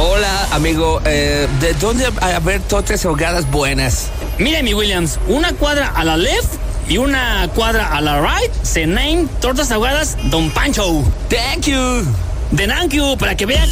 Hola, amigo. ¿De dónde haber tortas ahogadas buenas? Mire, mi Williams, una cuadra a la left y una cuadra a la right se name Tortas Ahogadas Don Pancho. Thank you. De thank you, para que vea